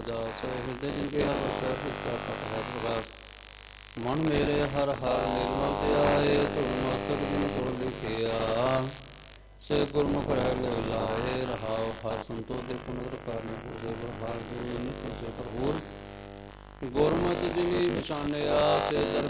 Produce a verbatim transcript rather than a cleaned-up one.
ਰਾਜਾ ਸੋ ਹਿਰਦੇ ਜਿਨਕੇ ਹਰ ਵਸੈ ਸਿੱਖਾ ਪਟ ਹੈ ਪ੍ਰਗਾਸ ਮਨ ਮੇਰੇ ਹਰ ਹਰ ਨਿਰਮਲ ਤੇ ਆਏ ਤੁਮ ਮਸਤਕ ਜਿਨ ਕੋ ਲਿਖਿਆ ਸੇ ਗੁਰਮੁਖ ਰਹਿ ਲੋਇ ਲਾਏ ਰਹਾਉ ਹਰ ਸੰਤੋ ਦੇ ਪੁਨਰ ਕਰਨ ਪੂਰੇ ਬਹਾਰ ਗੁਰੂ ਨਿਤ ਸੇ ਭਰਪੂਰ ਗੁਰਮਤਿ ਜਿਨੀ ਪਛਾਨਿਆ ਸੇ ਦਰ